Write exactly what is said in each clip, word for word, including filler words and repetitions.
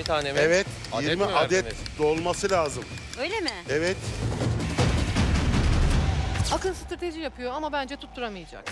tane mi? Evet, Adet yirmi mi adet verdiniz? dolması lazım. Öyle mi? Evet. Akın strateji yapıyor ama bence tutturamayacak.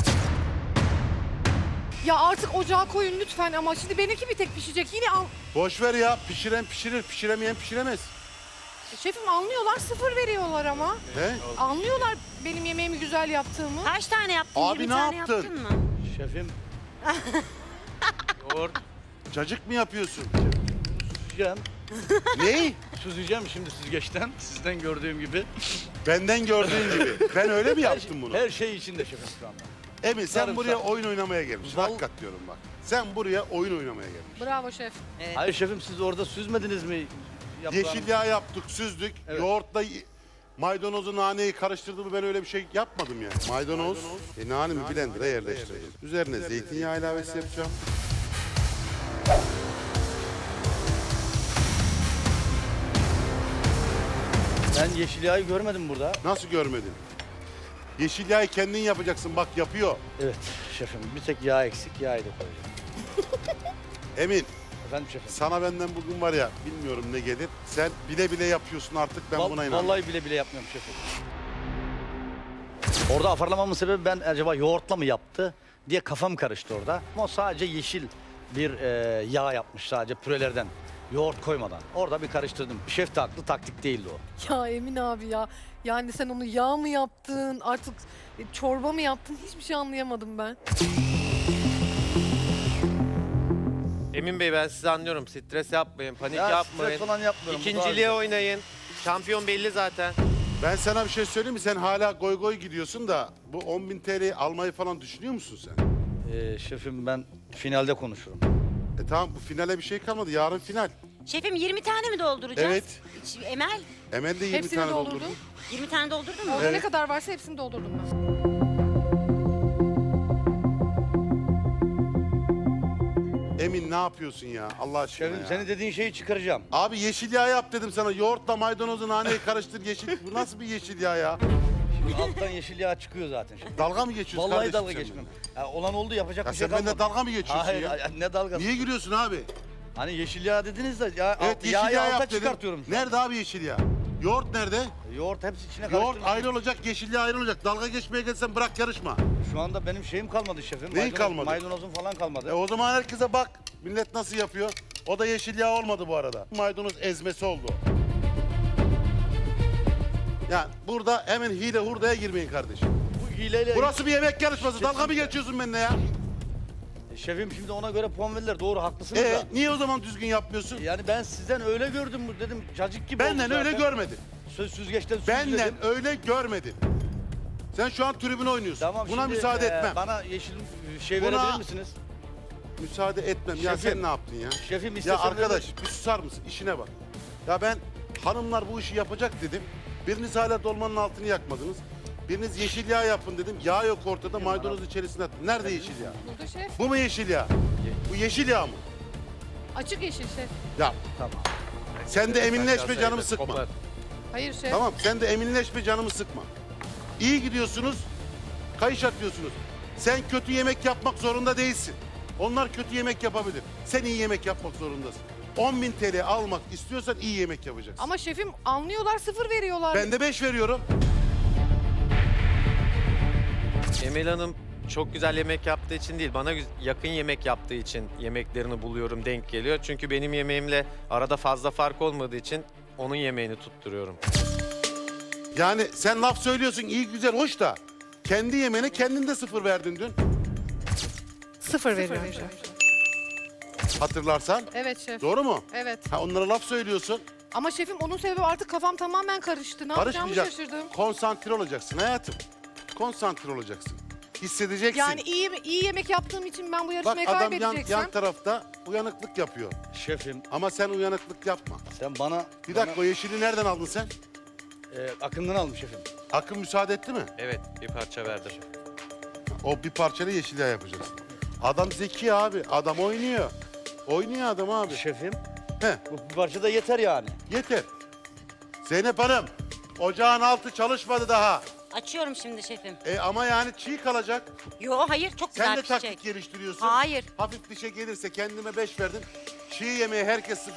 Ya artık ocağa koyun lütfen ama şimdi benimki bir tek pişecek. Yine al... Boş ver ya. Pişiren pişirir, pişiremeyen pişiremez. Şefim anlıyorlar, sıfır veriyorlar ama. He? Anlıyorlar benim yemeğimi güzel yaptığımı. Kaç tane yaptın? Abi yirmi ne tane yaptın? yaptın mı? Şefim, Yoğurt. Cacık mı yapıyorsun? süzeceğim. Ney? Süzeceğim şimdi süzgeçten. Sizden gördüğüm gibi. Benden gördüğün gibi. Ben öyle mi Her, yaptım bunu? her şey içinde şefim şu anda. Emin sen Sarımsak. buraya oyun oynamaya gelmişsin. Val- Hakikat diyorum bak. Sen buraya oyun oynamaya gelmişsin. Bravo şef. Evet. Hayır şefim siz orada süzmediniz mi? Yaprağını? Yeşil yağ yaptık, süzdük. Evet. Yoğurtla y- maydanozu, naneyi karıştırdım. Ben öyle bir şey yapmadım yani. Maydanoz, e, nanemi blender'a yerleştirdim. Üzerine zeytinyağı ilavesi yapacağım. Ben yeşil yağı görmedim burada. Nasıl görmedin? Yeşil yağı kendin yapacaksın. Bak yapıyor. Evet şefim bir tek yağ eksik yağı da koyacağım. Emin, Efendim şefim. sana benden bugün var ya bilmiyorum ne gelir. Sen bile bile yapıyorsun artık, ben Val- buna inanıyorum. Vallahi bile bile yapmıyorum şefim. Orada afarlamamın sebebi ben acaba yoğurtla mı yaptı diye kafam karıştı orada. Ama o sadece yeşil bir e, yağ yapmış sadece pürelerden. Yoğurt koymadan. Orada bir karıştırdım. Şef de haklı, taktik değildi o. Ya Emin abi ya. Yani sen onu yağ mı yaptın, artık e, çorba mı yaptın hiçbir şey anlayamadım ben. Emin Bey ben sizi anlıyorum. Stres yapmayın, panik Ya yapmayın. stres falan yapmıyorum. bu daha İkinciliğe güzel. oynayın. Şampiyon belli zaten. Ben sana bir şey söyleyeyim mi? Sen hala goy goy gidiyorsun da bu on bin T L'yi almayı falan düşünüyor musun sen? Ee, şefim ben finalde konuşurum. E tamam, bu finale bir şey kalmadı. Yarın final. Şefim yirmi tane mi dolduracağız? Evet. Ş- Emel Emel de yirmi Hepsini tane doldurdum. doldurdu. yirmi tane doldurdun mu? Orada ne Evet. kadar varsa hepsini doldurdum ben. Emin ne yapıyorsun ya Allah aşkına Şefim ya. senin dediğin şeyi çıkaracağım. Abi yeşil yağ yap dedim sana. Yoğurtla maydanozu, naneyi karıştır yeşil. Bu nasıl bir yeşil yağ ya? Şimdi alttan yeşil yağ çıkıyor zaten şimdi. Dalga mı geçiyorsun Vallahi kardeşim dalga sen geçmem. benimle? Ya olan oldu yapacak Ya bir şey sen benimle kalmadı. dalga mı geçiyorsun Hayır, ya? ya, ne dalgası? Niye gülüyorsun abi? Hani yeşil yağ dediniz de ya, Evet alt, yeşil yağı yağ alta yap dedim. çıkartıyorum. şu an. Nerede abi yeşil yağ? Yoğurt nerede? Yoğurt hepsi içine Yoğurt karıştırmış. ayrı olacak, yeşil yağ ayrı olacak. Dalga geçmeye gelsen bırak yarışma. Şu anda benim şeyim kalmadı şefim. Neyin Maydanoz- kalmadı? Maydanozum falan kalmadı. E o zaman herkese bak. Millet nasıl yapıyor? O da yeşil yağ olmadı bu arada. Maydanoz ezmesi oldu. Yani burada hemen hile hurdaya girmeyin kardeşim. Bu hileyle... Burası bir yemek yarışması. Dalga mı geçiyorsun benimle ya? Şefim şimdi ona göre puan verirler. Doğru haklısınız E da. niye o zaman düzgün yapmıyorsun? Yani ben sizden öyle gördüm bu dedim. Cacık gibi Benden oldu öyle zaten. görmedin. Söz süzgeçten süzledim. Benden öyle görmedin. Sen şu an tribüne oynuyorsun. Tamam, Buna şimdi, müsaade e, etmem. Bana yeşil şey Buna- verebilir misiniz? Müsaade etmem. Ya Şefim. sen ne yaptın ya? Şefim Ya istesem arkadaş bir susar mısın? İşine bak. Ya ben hanımlar bu işi yapacak dedim. Biriniz hala dolmanın altını yakmadınız. Biriniz yeşil yağ yapın dedim. Yağ yok ortada, maydanoz içerisine attın. Nerede yeşil yağ? Burada şef. Bu mu yeşil yağ? Bu yeşil yağ mı? Açık yeşil şef. Ya Tamam. sen de eminleşme, Sen canımı sayıda sıkma. kopar. Hayır şef. Tamam, sen de eminleşme, canımı sıkma. İyi gidiyorsunuz, kayış atıyorsunuz. Sen kötü yemek yapmak zorunda değilsin. Onlar kötü yemek yapabilir. Sen iyi yemek yapmak zorundasın. on bin T L almak istiyorsan iyi yemek yapacaksın. Ama şefim anlıyorlar, sıfır veriyorlar. Ben de beş veriyorum. Emel Hanım çok güzel yemek yaptığı için değil, bana güz- yakın yemek yaptığı için yemeklerini buluyorum, denk geliyor. Çünkü benim yemeğimle arada fazla fark olmadığı için onun yemeğini tutturuyorum. Yani sen laf söylüyorsun, iyi güzel hoş da kendi yemeğine kendin de sıfır verdin dün. Sıfır veriyorum şef. Hatırlarsan. Evet şef. Doğru mu? Evet. Ha, onlara laf söylüyorsun. Ama şefim onun sebebi artık kafam tamamen karıştı. Ne yapacağımı Karışmayacak. şaşırdım. Konsantre olacaksın hayatım. Konsantre olacaksın. Hissedeceksin. Yani iyi iyi yemek yaptığım için ben bu Bak yarışmayı adam yan, kaybedeceksem. yan tarafta uyanıklık yapıyor. Şefim Ama sen uyanıklık yapma. sen bana... Bir dakika, o yeşili nereden aldın sen? Bana, e, akından aldım şefim. Akın müsaade etti mi? Evet, bir parça verdim. O bir parçayla yeşil yağ yapacaksın. Adam zeki abi. Adam oynuyor. Oynuyor adam abi. Şefim He, bu bir parça da yeter yani. yeter. Zeynep Hanım, ocağın altı çalışmadı daha. Açıyorum şimdi şefim. E ama yani çiğ kalacak. Yo hayır çok Sen güzel de pişecek. taktik geliştiriyorsun. Hayır. Hafif dişe gelirse kendime beş verdin. Çiğ yemeği herkes sıfır